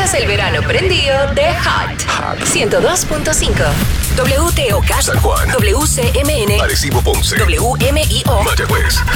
Tienes el verano prendido de Hot 102.5. WTOK, San Juan, WCMN, Arecibo, Ponce, WMIO, Mayagüez,